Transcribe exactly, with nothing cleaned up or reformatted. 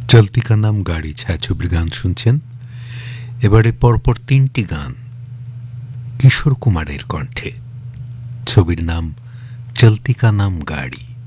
চলতি কা নাম গাড়ি ছায়াছবির গান শুনছেন। এবারে পরপর তিনটি গান কিশোর কুমারের কণ্ঠে। ছবির নাম চলতি কা নাম গাড়ি।